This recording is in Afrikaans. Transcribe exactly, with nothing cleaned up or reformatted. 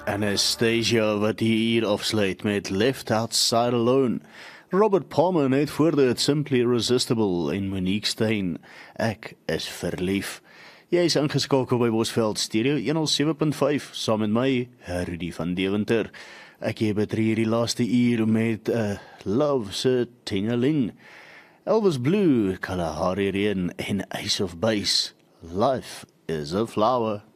Anastasia wat hier afsluit met Left Outside Alone. Robert Palmer net voor dit Simply Irresistible en Monique Stein. Ek is verlief. Jy is ingeskakel by Bosveld Stereo honderd sewe punt vyf, saam met my, Rudy van Deventer. Ek heb het hier die laaste uur met uh, Love se Tingeling. Elvis Blue, Kalahari Rain en Ace of Base. Life is a flower.